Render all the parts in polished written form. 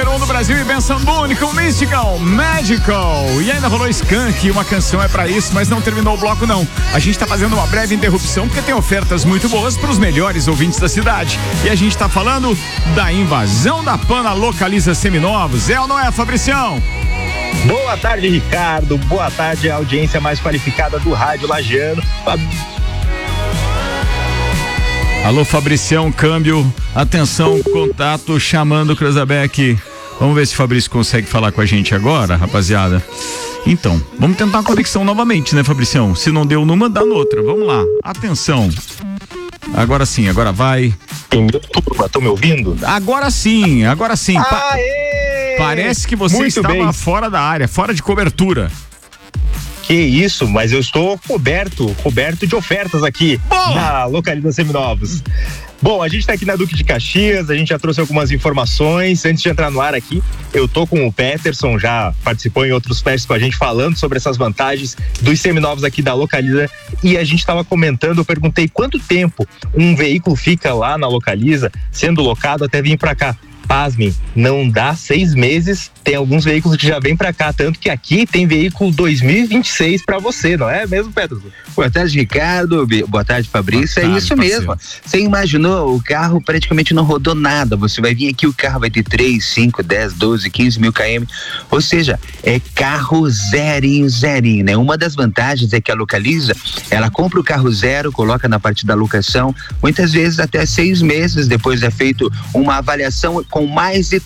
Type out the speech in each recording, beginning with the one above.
número 1 do Brasil e benção único, Mystical, Magical. E ainda rolou Skank, uma canção é pra isso, mas não terminou o bloco não. A gente tá fazendo uma breve interrupção porque tem ofertas muito boas pros melhores ouvintes da cidade. E a gente tá falando da invasão da PAN na Localiza Seminovos. É ou não é, Fabricião? Boa tarde, Ricardo. Boa tarde, a audiência mais qualificada do rádio lagiano. Alô, Fabricião, câmbio, atenção, contato, chamando o Cruzabeck. Vamos ver se o Fabrício consegue falar com a gente agora, rapaziada. Então, vamos tentar a conexão novamente, né, Fabricião? Se não deu numa, dá noutra. Vamos lá, atenção. Agora sim, agora vai. Estão me ouvindo? Agora sim, agora sim. Parece que você muito estava bem. fora da área, fora de cobertura. Que isso, mas eu estou coberto de ofertas aqui na Localiza Seminovos. Bom, a gente está aqui na Duque de Caxias, a gente já trouxe algumas informações. Antes de entrar no ar aqui, eu tô com o Peterson, já participou em outros testes com a gente falando sobre essas vantagens dos seminovos aqui da Localiza, e a gente estava comentando, eu perguntei quanto tempo um veículo fica lá na Localiza sendo locado até vir para cá. Pasmem, não dá 6 meses, tem alguns veículos que já vêm pra cá, tanto que aqui tem veículo 2026 pra você, não é mesmo, Pedro? Boa tarde, Ricardo, boa tarde, Fabrício, Boa tarde, é isso parceiro. mesmo, você imaginou, o carro praticamente não rodou nada, você vai vir aqui, o carro vai ter 3, 5, 10, 12, 15 mil km, ou seja, é carro zerinho, né? Uma das vantagens é que a Localiza, ela compra o carro zero, coloca na parte da locação, muitas vezes até 6 meses, depois é feito uma avaliação com mais de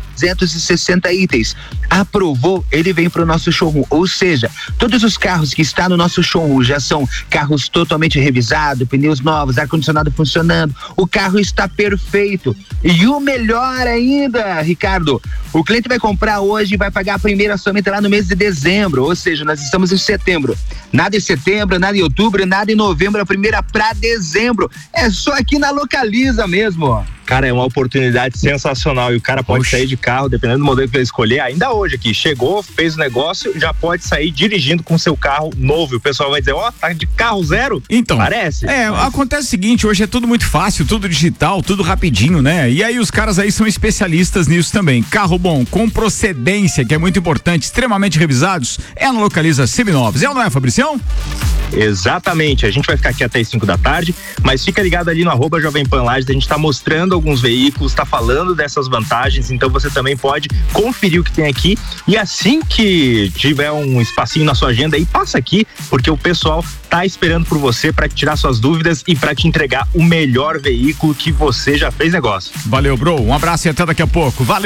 360 itens. Aprovou, ele vem para o nosso showroom, ou seja, todos os carros que estão no nosso showroom já são carros totalmente revisados, pneus novos, ar-condicionado funcionando, o carro está perfeito. E o melhor ainda, Ricardo, o cliente vai comprar hoje e vai pagar a primeira somente lá no mês de dezembro, ou seja, nós estamos em setembro, nada em setembro, nada em outubro, nada em novembro, a primeira para dezembro, é só aqui na Localiza mesmo, ó. Cara, é uma oportunidade sensacional e o cara pode sair de carro, dependendo do modelo que ele escolher, ainda hoje aqui, chegou, fez o negócio, já pode sair dirigindo com seu carro novo, e o pessoal vai dizer, tá de carro zero? Então, parece. Acontece o seguinte, hoje é tudo muito fácil, tudo digital, tudo rapidinho, né? E aí os caras aí são especialistas nisso também. Carro bom, com procedência, que é muito importante, extremamente revisados, é na Localiza Seminovos. É ou não é, Fabricião? Exatamente, a gente vai ficar aqui até as 5 da tarde, mas fica ligado ali no @Jovem Pan Lages, a gente tá mostrando alguns veículos, tá falando dessas vantagens, então você também pode conferir o que tem aqui, e assim que tiver um espacinho na sua agenda aí, passa aqui, porque o pessoal tá esperando por você para tirar suas dúvidas e para te entregar o melhor veículo que você já fez negócio. Valeu, bro, um abraço e até daqui a pouco. Valeu!